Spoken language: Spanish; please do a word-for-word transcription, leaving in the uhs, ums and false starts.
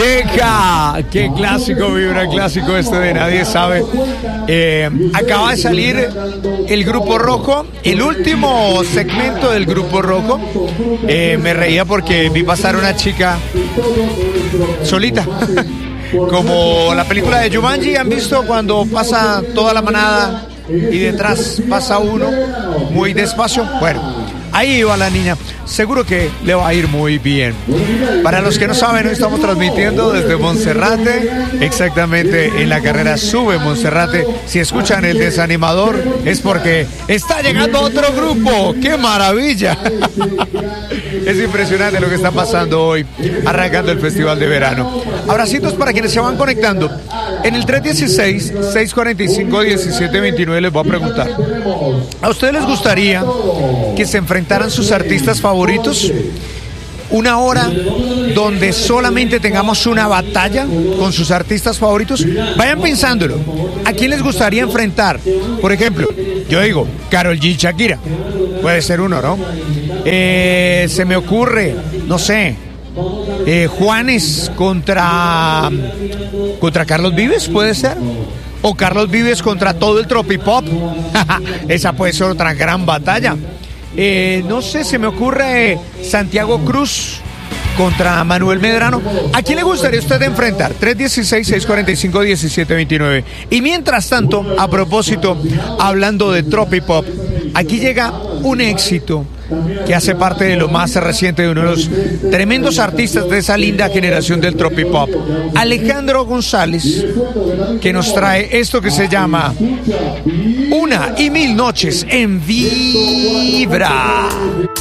Checa, qué clásico, vibra clásico este de Nadie Sabe. Eh, acaba de salir el Grupo Rojo, el último segmento del Grupo Rojo. Eh, me reía porque vi pasar una chica solita. Como la película de Jumanji, ¿han visto cuando pasa toda la manada y detrás pasa uno muy despacio? Bueno, ahí iba la niña. Seguro que le va a ir muy bien. Para los que no saben, hoy estamos transmitiendo desde Monserrate, exactamente en la carrera Sube Monserrate. Si escuchan el desanimador es porque está llegando otro grupo. ¡Qué maravilla! Es impresionante lo que está pasando hoy, arrancando el Festival de Verano. Abracitos para quienes se van conectando. En el tres uno seis, seis cuatro cinco, uno siete dos nueve les voy a preguntar: ¿a ustedes les gustaría que se enfrentaran sus artistas favoritos? Una hora donde solamente tengamos una batalla con sus artistas favoritos. Vayan pensándolo. ¿A quién les gustaría enfrentar? Por ejemplo, yo digo Karol G, Shakira. Puede ser uno, ¿no? Eh, se me ocurre, no sé, eh, Juanes contra contra Carlos Vives, puede ser. O Carlos Vives contra todo el tropipop. Esa puede ser otra gran batalla. Eh, no sé, se me ocurre Santiago Cruz contra Manuel Medrano. ¿A quién le gustaría a usted enfrentar? tres uno seis, seis cuatro cinco, uno siete dos nueve. Y mientras tanto, a propósito, hablando de tropipop, aquí llega un éxito que hace parte de lo más reciente de uno de los tremendos artistas de esa linda generación del tropipop, Alejandro González, que nos trae esto que se llama Una y Mil Noches en Vibra.